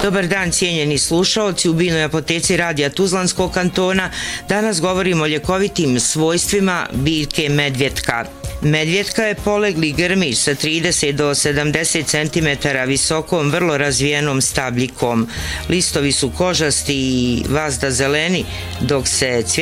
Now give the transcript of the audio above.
Dobar dan, cijenjeni slušaoci, u Biljnoj apoteci Radija Tuzlanskog kantona. Danas govorimo o ljekovitim svojstvima biljke medvjetka. Medvjetka je polegli grmić sa 30 do 70 cm visokom, vrlo razvijenom stabljikom. Listovi su kožasti i vazda zeleni, dok se